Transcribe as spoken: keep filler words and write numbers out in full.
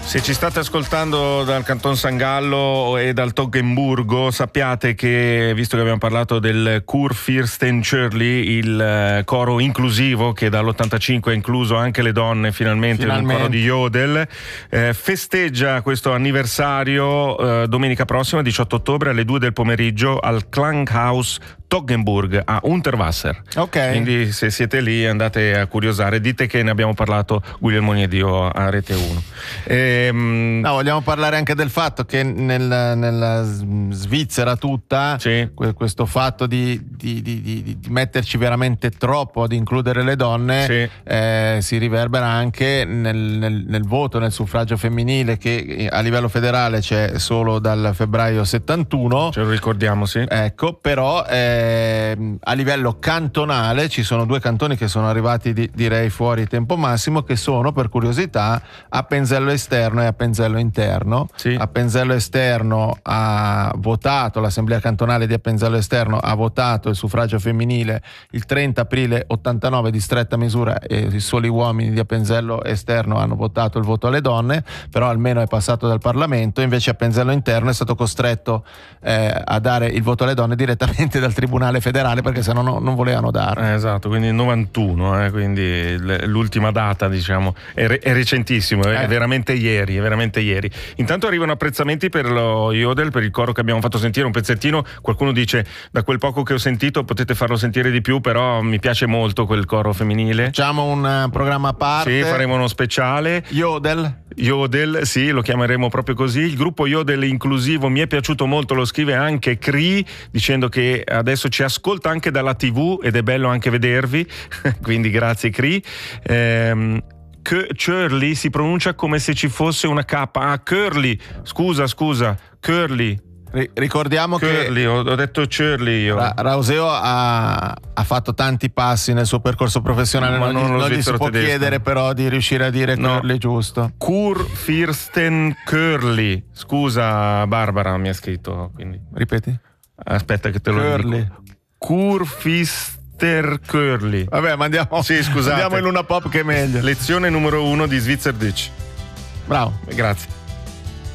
Se ci state ascoltando dal Canton San Gallo e dal Toggenburgo, sappiate che, visto che abbiamo parlato del Kurfürstenchorli, il coro inclusivo che dall'ottantacinque ha incluso anche le donne finalmente, finalmente. in un coro di Jodel, eh, festeggia questo anniversario eh, domenica prossima, diciotto ottobre, alle due del pomeriggio al Klanghaus Toggenburg a Unterwasser. Ok. Quindi se siete lì andate a curiosare, dite che ne abbiamo parlato Guglielmo ed io a Rete uno. Ehm... No, vogliamo parlare anche del fatto che nel, nella Svizzera tutta sì. questo fatto di, di, di, di, di metterci veramente troppo ad includere le donne sì. eh, si riverbera anche nel, nel, nel voto, nel suffragio femminile, che a livello federale c'è solo dal febbraio settantuno. Ce lo ricordiamo, sì. Ecco, però eh, a livello cantonale ci sono due cantoni che sono arrivati di, direi fuori tempo massimo, che sono, per curiosità, Appenzello esterno e Appenzello interno. Sì. Appenzello esterno ha votato, l'assemblea cantonale di Appenzello esterno ha votato il suffragio femminile il trenta aprile ottantanove di stretta misura, e i soli uomini di Appenzello esterno hanno votato il voto alle donne, però almeno è passato dal Parlamento. Invece Appenzello interno è stato costretto eh, a dare il voto alle donne direttamente dal Tribunale federale, perché se no no, non volevano dare. Eh, esatto, quindi novantuno, eh, quindi l'ultima data, diciamo, è, re- è recentissimo, è Eh. veramente ieri, è veramente ieri. Intanto arrivano apprezzamenti per lo Jodel, per il coro che abbiamo fatto sentire, un pezzettino. Qualcuno dice: da quel poco che ho sentito potete farlo sentire di più, però mi piace molto quel coro femminile. Facciamo un uh, programma a parte. Sì, faremo uno speciale. Jodel. Jodel, sì, lo chiameremo proprio così. Il gruppo Jodel inclusivo mi è piaciuto molto, lo scrive anche Cree, dicendo che adesso ci ascolta anche dalla tivù ed è bello anche vedervi, quindi grazie Cree. Ehm, Curly si pronuncia come se ci fosse una K. Ah, Curly, scusa, scusa, Curly. R- ricordiamo Curly, che ho, ho detto Curly io. Ra- Rauseo ha, ha fatto tanti passi nel suo percorso professionale, Ma non, non gli, lo non gli si svizzero può tedesco. chiedere però di riuscire a dire No. Curly giusto. Kurfürstenchorli. Scusa Barbara, mi ha scritto, quindi. Ripeti? Aspetta che te lo Curly. dico. Kurfürstenchorli. Vabbè, ma andiamo, Sì, scusate. andiamo in una pop che è meglio. Lezione numero uno di Svizzerditch. Bravo. Grazie.